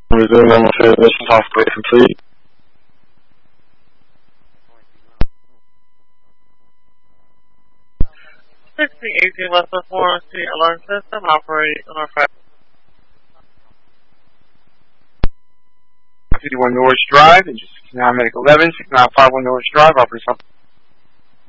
Resume normal transmission, possibly complete. 1618 West of 4 Street alarm system operating on our 51 Norwich Drive, and just 69 Medical 11, 6951 Norwich Drive, operating